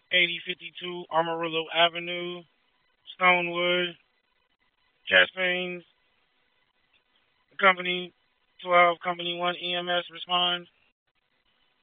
8052 Amarillo Avenue, Stonewood, Caspains, Company 12, Company 1 EMS respond.